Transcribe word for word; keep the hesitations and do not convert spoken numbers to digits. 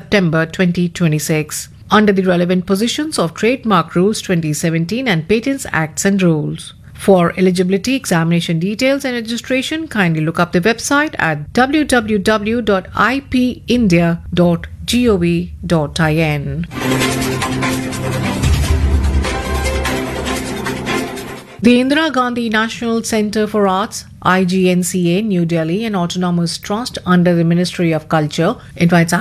September twenty twenty-six, under the relevant positions of Trademark Rules twenty seventeen and Patents Acts and Rules. For eligibility, examination details and registration, kindly look up the website at w w w dot i p india dot gov dot in. The Indira Gandhi National Centre for Arts, I G N C A, New Delhi, an autonomous trust under the Ministry of Culture, invites